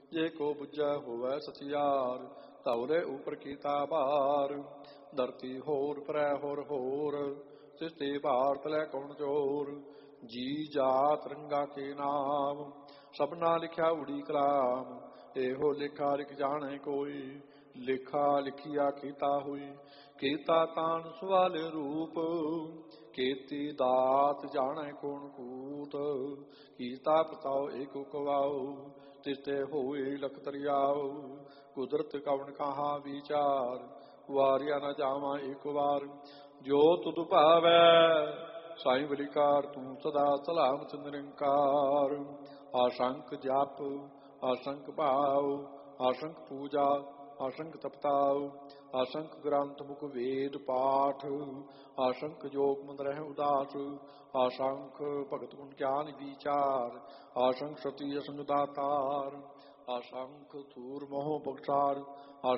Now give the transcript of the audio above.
ਜੇ ਕੋ ਬੁੱਝੈ ਹੋਵੈ ਸਚਿਆਰ, ਧੌਲੇ ਉਪਰ ਕੀਤਾ ਭਾਰ। ਧਰਤੀ ਹੋਰ ਪਰੈ ਹੋਰ ਹੋਰ, ਸਿਸਟੇ ਭਾਰਤ ਲੈ ਕੌਣ ਚੋਰ। ਜੀ ਜਾਤ ਰੰਗਾ ਕੇ ਨਾਮ, ਸਭਨਾ ਲਿਖਿਆ ਉੜੀ ਕਲਾਮ। ਇਹੋ ਲੇਖਾ ਲਿਖ ਜਾਣੈ ਕੋਈ, ਲੇਖਾ ਲਿਖਿਆ ਕੀਤਾ ਹੋਈ। ਕੀਤਾ ਤਾਣ ਸਵਾਲੇ ਰੂਪ, ਕੀਤੀ ਦਾਤ ਜਾਣੈ ਕੌਣ ਕੂਤ। ਕੀਤਾ ਪਤਾਓ ਏਕ ਕਵਾਉ, ਤਿਸਤੇ ਹੋਏ ਲਖ ਦਰਿਆਉ। ਕੁਦਰਤ ਕਵਣ ਕਹਾ ਵਿਚਾਰ, ਵਾਰਿਆ ਨ ਜਾਵਾਂ ਏਕ ਵਾਰ। ਜੋ ਤੁਧ ਭਾਵੈ ਸਾਈ ਬਲਿਕਾਰ, ਤੂੰ ਸਦਾ ਸਲਾਮਤ ਨਿਰੰਕਾਰ। ਆਸੰਖ ਜਪ ਆਸੰਖ ਭਾਵ, ਆਸੰਖ ਪੂਜਾ ਆਸੰਖ ਤਪਤਾਉ। ਆਸੰਖ ਗ੍ਰੰਥ ਮੁਖ ਵੇਦ ਪਾਠ, ਆਸੰਖ ਜੋਗ ਮੰਦ ਰਹਿ ਉਦਾਸ। ਆਸੰਖ ਭਗਤ ਗੁਣ ਗਿਆਨ ਵਿਚਾਰ, ਆਸੰਖ ਸਤੀ ਅਸੰਗ ਦਾਤਾਰ। ਆਸੰਖ ਧੂਰ ਮੋਹ ਬਖਸ਼ਾਰ,